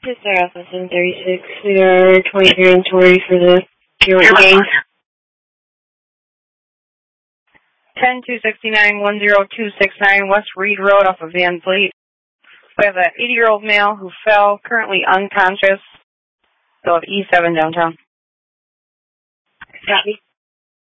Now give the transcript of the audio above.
This is our office in 36. We are 23 and 20 for the Purement Games. 10-269-10269 West Reed Road off of Van Fleet. We have an 80-year-old male who fell, currently unconscious, so at E7 downtown. Copy.